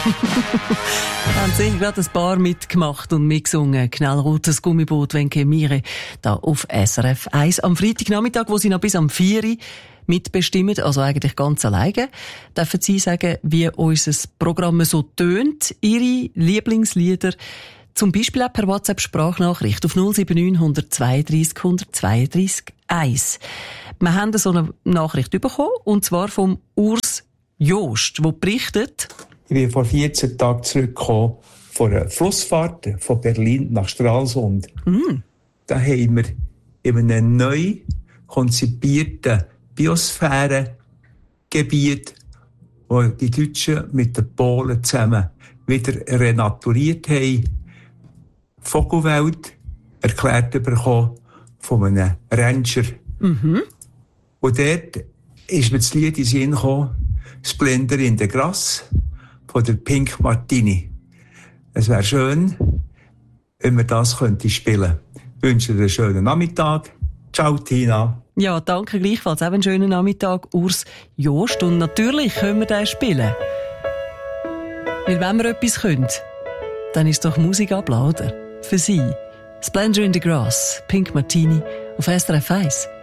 Haben sicher gerade ein paar mitgemacht und mitgesungen. Knallrotes Gummiboot, wenn Mire, da auf SRF 1 am Freitagnachmittag, wo sie noch bis am 4 Uhr mitbestimmen, also eigentlich ganz alleine, dürfen Sie sagen, wie unser Programm so tönt, Ihre Lieblingslieder, zum Beispiel auch per WhatsApp-Sprachnachricht auf 079 132 132 1. Wir haben so eine Nachricht bekommen, und zwar vom Urs Jost, der berichtet: Ich bin vor 14 Tagen zurückgekommen von einer Flussfahrt von Berlin nach Stralsund. Da haben wir in einem neu konzipierten Biosphärengebiet, wo die Deutschen mit den Polen zusammen wieder renaturiert haben, Vogelwelt erklärt bekommen von einem Ranger. Und dort ist mir das Lied in den Sinn gekommen, Splendor in the Grass von der Pink Martini. Es wäre schön, wenn wir das spielen könnten. Ich wünsche dir einen schönen Nachmittag. Ciao, Tina. Ja, danke gleichfalls. Auch einen schönen Nachmittag, Urs Jost. Und natürlich können wir den spielen. Weil wenn wir etwas können, dann ist doch Musik abladen. Für Sie. Splendor in the Grass, Pink Martini auf SRF 1.